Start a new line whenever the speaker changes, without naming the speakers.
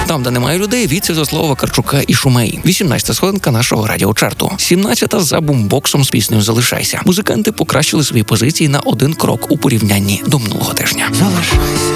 Там, де немає людей, від Святослава Вакарчука і Шумеї. 18-та сходинка нашого радіочарту. 17-та за бумбоксом з піснею «Залишайся». Музиканти покращили свої позиції на один крок у порівнянні до минулого тижня.
Залишайся.